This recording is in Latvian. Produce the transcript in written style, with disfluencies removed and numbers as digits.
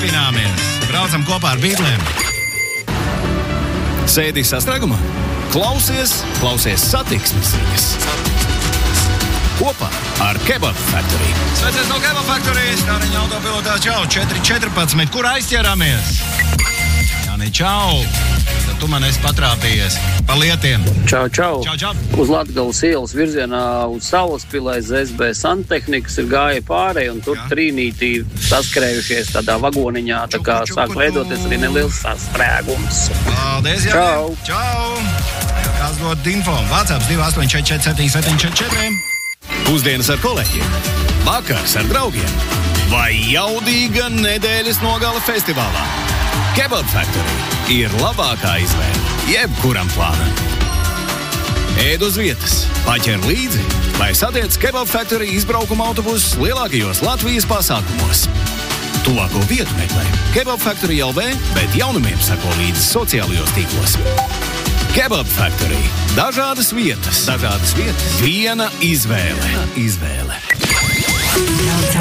Turpināmies. Braucam kopā ar Beatliem. Sēdi sastrēgumā? Klausies satiksmes ziņas. Kopā ar Kebab Factory. Sveicies no Kebab Factory. Stāriņa autopilotā čau. 4.14. Kur aizķērāmies? Jāni, čau. Tad tu man esi patrāpījies pa lietiem. Čau. Čau. Uz Latgales ielas virzienā uz Salaspilē ZSB Santehnikas ir gāja pārēj un tur trīnītī saskrējušies tādā vagoniņā, tā kā sāk veidoties arī neliels sastrēgums. Paldies, Jāni. Čau. Kāds dod info? WhatsApp 284477744. Pusdienas ar kolēģiem, vakars ar draugiem vai jaudīga nedēļas nogale festivālā. Kebab Factory ir labākā izvēle jebkuram plānam. Ēd uz vietas, paķer līdzi vai satiec Kebab Factory izbraukuma autobusus lielākajos Latvijas pasākumos. Tuvāko vietu meklē Kebab Factory LV, bet jaunumiem sako līdzi sociālajos tīklos. Kebab Factory. Dažādas vietas. Viena izvēle.